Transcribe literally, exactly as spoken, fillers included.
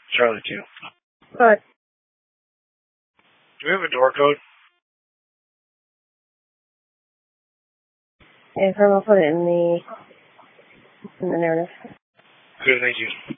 Charlie two. Good. Do we have a door code? Okay, I'll put it in the in the narrative. Good, thank you.